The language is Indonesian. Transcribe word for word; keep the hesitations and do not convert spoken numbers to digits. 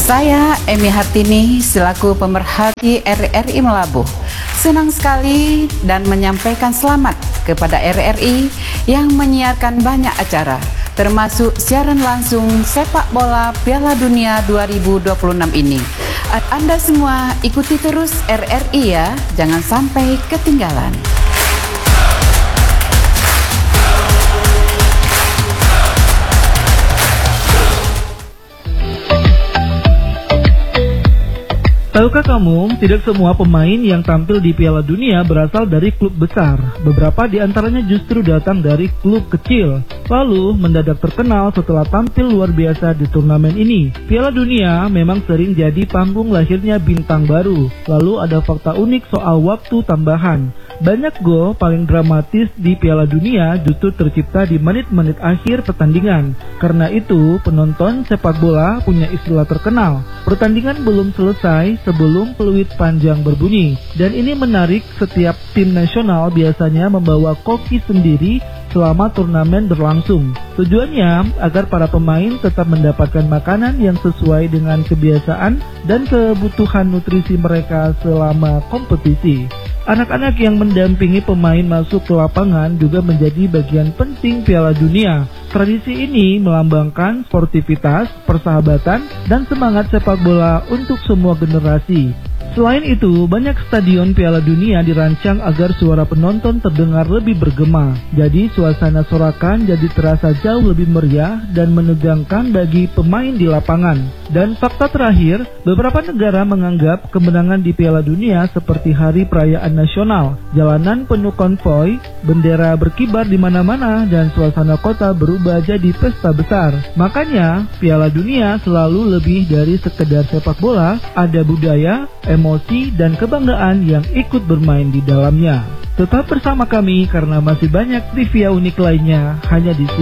Saya Emi Hartini selaku pemerhati R R I Melabuh senang sekali dan menyampaikan selamat kepada R R I yang menyiarkan banyak acara, termasuk siaran langsung sepak bola Piala Dunia dua ribu dua puluh enam ini. Anda semua ikuti terus R R I ya, jangan sampai ketinggalan. Tahukah kamu, tidak semua pemain yang tampil di Piala Dunia berasal dari klub besar. Beberapa di antaranya justru datang dari klub kecil, lalu mendadak terkenal setelah tampil luar biasa di turnamen ini. Piala Dunia memang sering jadi panggung lahirnya bintang baru. Lalu ada fakta unik soal waktu tambahan. Banyak gol paling dramatis di Piala Dunia justru tercipta di menit-menit akhir pertandingan. Karena itu, penonton sepak bola punya istilah terkenal. Pertandingan belum selesai sebelum peluit panjang berbunyi. Dan ini menarik, setiap tim nasional biasanya membawa koki sendiri selama turnamen berlangsung. Tujuannya agar para pemain tetap mendapatkan makanan yang sesuai dengan kebiasaan dan kebutuhan nutrisi mereka selama kompetisi. Anak-anak yang mendampingi pemain masuk ke lapangan juga menjadi bagian penting Piala Dunia. Tradisi ini melambangkan sportivitas, persahabatan, dan semangat sepak bola untuk semua generasi. Selain itu, banyak stadion Piala Dunia dirancang agar suara penonton terdengar lebih bergema. Jadi, suasana sorakan jadi terasa jauh lebih meriah dan menegangkan bagi pemain di lapangan. Dan fakta terakhir, beberapa negara menganggap kemenangan di Piala Dunia seperti hari perayaan nasional. Jalanan penuh konvoi, bendera berkibar di mana-mana, dan suasana kota berubah jadi pesta besar. Makanya, Piala Dunia selalu lebih dari sekedar sepak bola, ada budaya, emosi, dan kebanggaan yang ikut bermain di dalamnya. Tetap bersama kami karena masih banyak trivia unik lainnya hanya di sini.